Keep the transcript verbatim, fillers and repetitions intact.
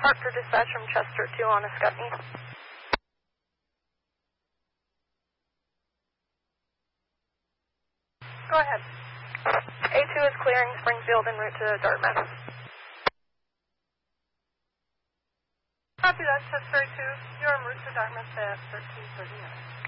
Hartford dispatch from Chester two on a Scutney. Go ahead. A two is clearing Springfield en route to Dartmouth. Copy that, Chester two. You're en route to Dartmouth at thirteen thirty-nine.